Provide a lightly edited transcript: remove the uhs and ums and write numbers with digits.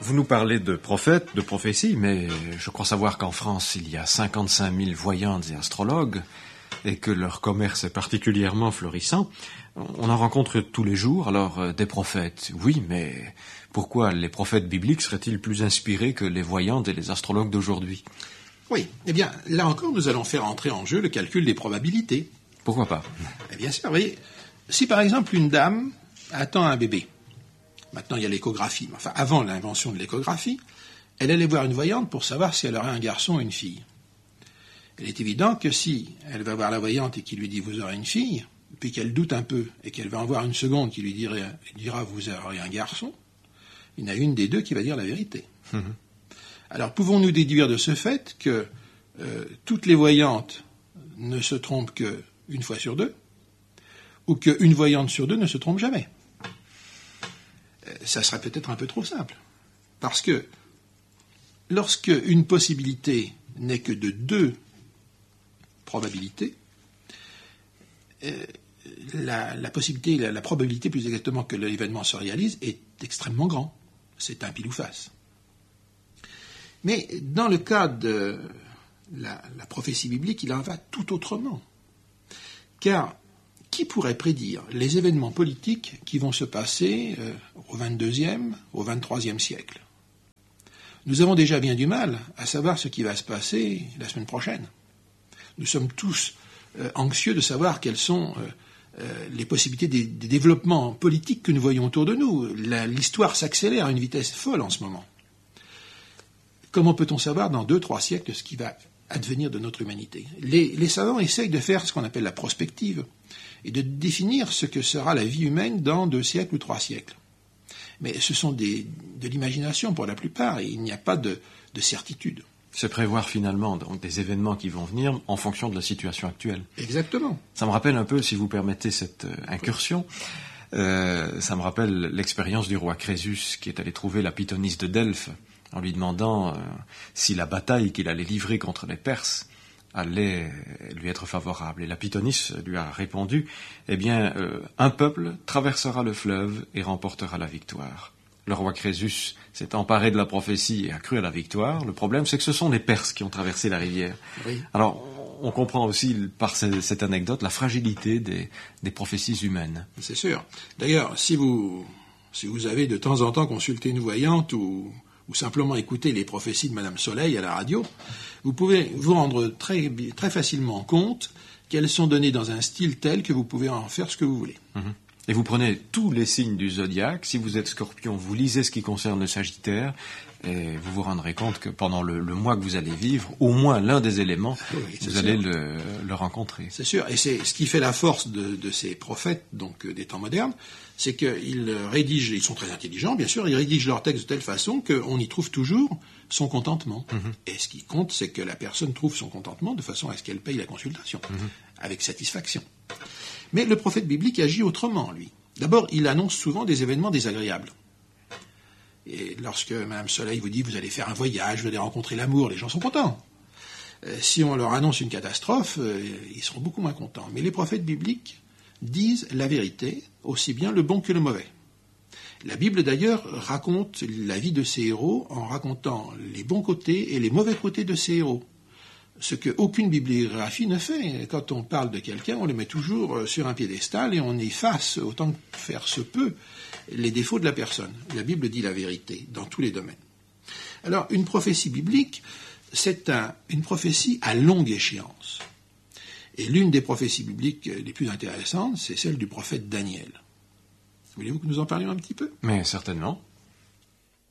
vous nous parlez de prophètes, de prophéties, mais je crois savoir qu'en France, il y a 55 000 voyantes et astrologues, et que leur commerce est particulièrement florissant. On en rencontre tous les jours, alors des prophètes, oui, mais pourquoi les prophètes bibliques seraient-ils plus inspirés que les voyantes et les astrologues d'aujourd'hui? Oui, eh bien, là encore, nous allons faire entrer en jeu le calcul des probabilités. Pourquoi pas? Eh bien sûr, vous voyez, si par exemple une dame attend un bébé, maintenant il y a l'échographie, enfin avant l'invention de l'échographie, elle allait voir une voyante pour savoir si elle aurait un garçon ou une fille. Il est évident que si elle va voir la voyante et qui lui dit « vous aurez une fille », puis qu'elle doute un peu et qu'elle va en voir une seconde qui lui dira « vous aurez un garçon », il y en a une des deux qui va dire la vérité. Alors pouvons-nous déduire de ce fait que toutes les voyantes ne se trompent qu'une fois sur deux, ou qu'une voyante sur deux ne se trompe jamais? Ça serait peut-être un peu trop simple. Parce que lorsque une possibilité n'est que de deux probabilités, la probabilité plus exactement que l'événement se réalise est extrêmement grand. C'est un pile ou face. Mais dans le cas de la prophétie biblique, il en va tout autrement. Car qui pourrait prédire les événements politiques qui vont se passer au XXIe, au XXIIIe siècle? Nous avons déjà bien du mal à savoir ce qui va se passer la semaine prochaine. Nous sommes tous anxieux de savoir quelles sont les possibilités des développements politiques que nous voyons autour de nous. L'histoire s'accélère à une vitesse folle en ce moment. Comment peut-on savoir dans 2-3 siècles ce qui va advenir de notre humanité? Les savants essayent de faire ce qu'on appelle la prospective et de définir ce que sera la vie humaine dans 2 siècles ou 3 siècles. Mais ce sont de l'imagination pour la plupart, et il n'y a pas de certitude. C'est prévoir finalement donc, des événements qui vont venir en fonction de la situation actuelle. Exactement. Ça me rappelle un peu, si vous permettez cette incursion, ça me rappelle l'expérience du roi Crésus qui est allé trouver la pythonisse de Delphes en lui demandant si la bataille qu'il allait livrer contre les Perses allait lui être favorable. Et la pythonisse lui a répondu, eh bien, un peuple traversera le fleuve et remportera la victoire. Le roi Crésus s'est emparé de la prophétie et a cru à la victoire. Le problème, c'est que ce sont les Perses qui ont traversé la rivière. Oui. Alors, on comprend aussi par cette anecdote la fragilité des prophéties humaines. C'est sûr. D'ailleurs, si vous avez de temps en temps consulté une voyante ou simplement écouter les prophéties de Madame Soleil à la radio, vous pouvez vous rendre très, très facilement compte qu'elles sont données dans un style tel que vous pouvez en faire ce que vous voulez. Et vous prenez tous les signes du zodiaque. Si vous êtes Scorpion, vous lisez ce qui concerne le Sagittaire, et vous vous rendrez compte que pendant le mois que vous allez vivre, au moins l'un des éléments, vous allez le rencontrer. C'est sûr, et c'est ce qui fait la force de ces prophètes, donc des temps modernes, c'est qu'ils rédigent, ils sont très intelligents, bien sûr, ils rédigent leurs textes de telle façon qu'on y trouve toujours son contentement. Et ce qui compte, c'est que la personne trouve son contentement de façon à ce qu'elle paye la consultation, avec satisfaction. Mais le prophète biblique agit autrement, lui. D'abord, il annonce souvent des événements désagréables. Et lorsque Mme Soleil vous dit « vous allez faire un voyage, vous allez rencontrer l'amour », les gens sont contents. Si on leur annonce une catastrophe, ils seront beaucoup moins contents. Mais les prophètes bibliques disent la vérité, aussi bien le bon que le mauvais. La Bible, d'ailleurs, raconte la vie de ses héros en racontant les bons côtés et les mauvais côtés de ses héros. Ce qu'aucune bibliographie ne fait. Quand on parle de quelqu'un, on le met toujours sur un piédestal et on efface, autant que faire se peut, les défauts de la personne. La Bible dit la vérité dans tous les domaines. Alors, une prophétie biblique, c'est une prophétie à longue échéance. Et l'une des prophéties bibliques les plus intéressantes, c'est celle du prophète Daniel. Voulez-vous que nous en parlions un petit peu? Mais certainement.